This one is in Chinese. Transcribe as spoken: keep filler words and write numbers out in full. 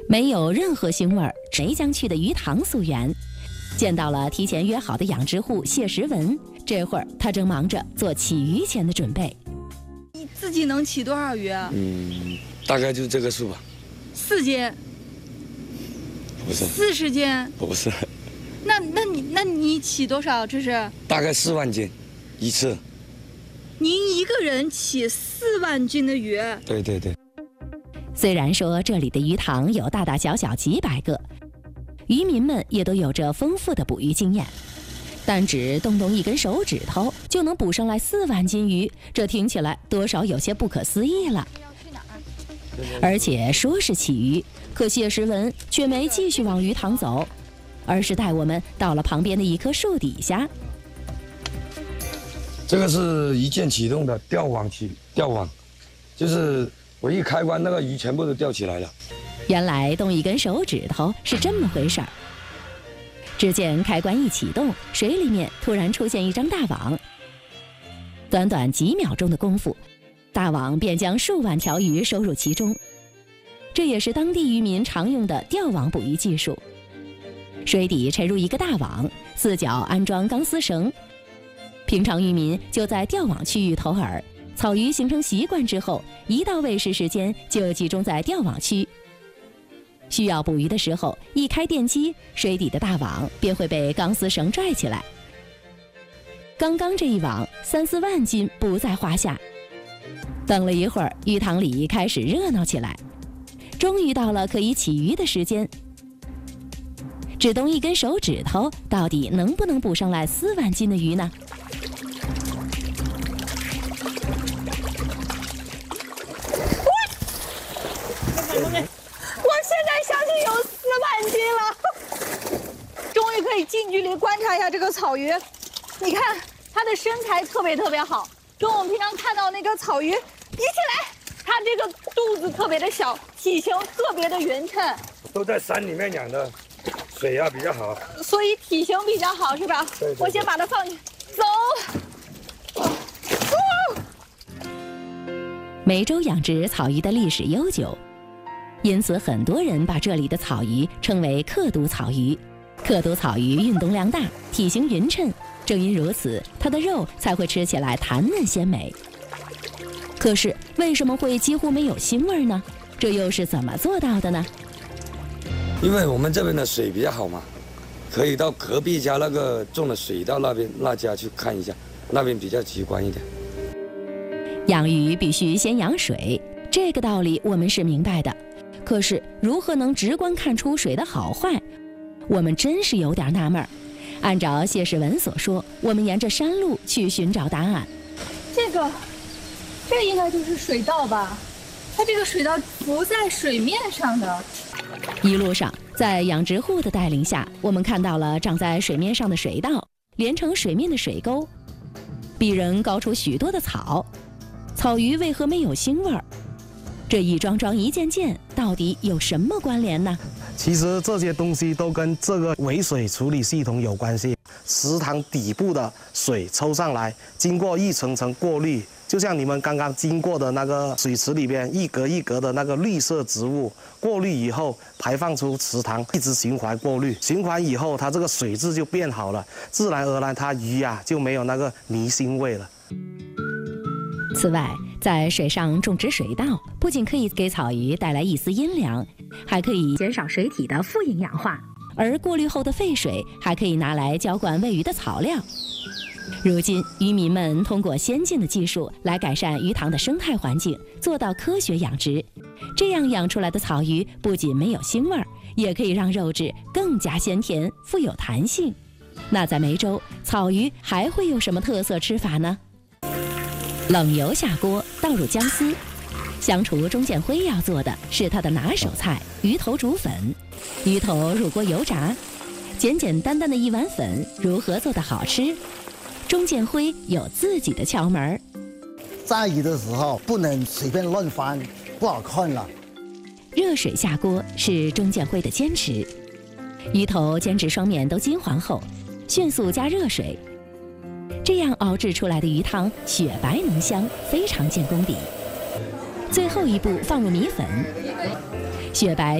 没有任何腥味儿，梅江区的鱼塘溯源，见到了提前约好的养殖户谢时文。这会儿他正忙着做起鱼前的准备。 你自己能起多少鱼啊？ 嗯，大概就是这个数吧。 四斤？ 不是。 四十斤？ 不是。 那那你那你起多少？这是？ 大概四万斤，一次。 您一个人起四万斤的鱼？ 对对对。 虽然说这里的鱼塘有大大小小几百个，渔民们也都有着丰富的捕鱼经验，但只动动一根手指头就能捕上来四万斤鱼，这听起来多少有些不可思议了。而且说是起鱼，可谢时文却没继续往鱼塘走，而是带我们到了旁边的一棵树底下。 这个是一键启动的钓网起钓网，就是我一开关，那个鱼全部都钓起来了。 原来动一根手指头是这么回事儿。只见开关一启动，水里面突然出现一张大网，短短几秒钟的功夫，大网便将数万条鱼收入其中。这也是当地渔民常用的钓网捕鱼技术。水底沉入一个大网，四角安装钢丝绳，平常渔民就在钓网区域投饵，草鱼形成习惯之后，一到喂食时间就集中在钓网区。需要捕鱼的时候，一开电机，水底的大网便会被钢丝绳拽起来。刚刚这一网三四万斤不在话下。等了一会儿，鱼塘里开始热闹起来，终于到了可以起鱼的时间。只动一根手指头，到底能不能捕上来四万斤的鱼呢？ 我现在相信有四万斤了，终于可以近距离观察一下这个草鱼。你看它的身材特别特别好，跟我们平常看到那个草鱼比起来，它这个肚子特别的小，体型特别的匀称。 都在山里面养的，水啊比较好， 所以体型比较好，是吧？ 对对对， 我先把它放进，走。 梅州养殖草鱼的历史悠久，因此很多人把这里的草鱼称为克都草鱼。克都草鱼运动量大，体型匀称，正因如此，它的肉才会吃起来弹嫩鲜美。可是为什么会几乎没有腥味呢？这又是怎么做到的呢？ 因为我们这边的水比较好嘛，可以到隔壁家那个种的水稻那边那家去看一下，那边比较直观一点。 养鱼必须先养水，这个道理我们是明白的。可是如何能直观看出水的好坏，我们真是有点纳闷儿。按照谢世文所说，我们沿着山路去寻找答案。 这个，这应该就是水稻吧？它这个水稻浮在水面上的。 一路上，在养殖户的带领下，我们看到了长在水面上的水稻，连成水面的水沟，比人高出许多的草。草鱼为何没有腥味儿？这一桩桩一件件，到底有什么关联呢？ 其实这些东西都跟这个尾水处理系统有关系。池塘底部的水抽上来，经过一层层过滤，就像你们刚刚经过的那个水池里边一格一格的那个绿色植物，过滤以后排放出池塘，一直循环过滤，循环以后它这个水质就变好了，自然而然它鱼啊就没有那个泥腥味了。 此外，在水上种植水稻，不仅可以给草鱼带来一丝阴凉，还可以减少水体的富营养化，而过滤后的废水还可以拿来浇灌喂鱼的草料。如今，渔民们通过先进的技术来改善鱼塘的生态环境，做到科学养殖。这样养出来的草鱼不仅没有腥味儿，也可以让肉质更加鲜甜，富有弹性。那在梅州，草鱼还会有什么特色吃法呢？冷油下锅，倒入姜丝。香厨钟建辉要做的是他的拿手菜——鱼头煮粉。鱼头入锅油炸，简简单单的一碗粉，如何做得好吃？钟建辉有自己的窍门。 炸鱼的时候不能随便乱翻，不好看了。 热水下锅是钟建辉的坚持。鱼头煎至双面都金黄后，迅速加热水。这样熬制出来的鱼汤雪白浓香，非常见功底。最后一步放入米粉，雪白